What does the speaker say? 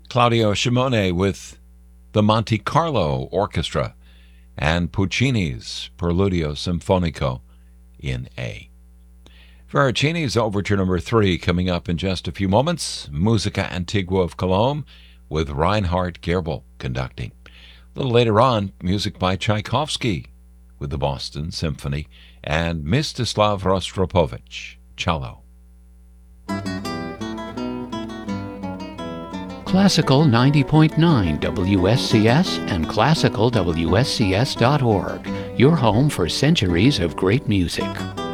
Claudio Shimone with the Monte Carlo Orchestra and Puccini's Preludio Sinfonico in A. Veracini's Overture Number 3 coming up in just a few moments. Musica Antigua of Cologne with Reinhard Gerbel conducting. A little later on, music by Tchaikovsky with the Boston Symphony and Mstislav Rostropovich, cello. Classical 90.9 WSCS and classicalwscs.org, your home for centuries of great music.